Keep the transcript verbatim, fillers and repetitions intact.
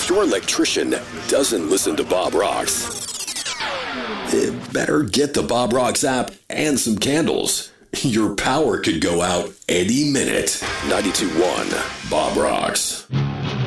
If your electrician doesn't listen to Bob Rocks, it better get the Bob Rocks app and some candles. Your power could go out any minute. ninety-two point one Bob Rocks.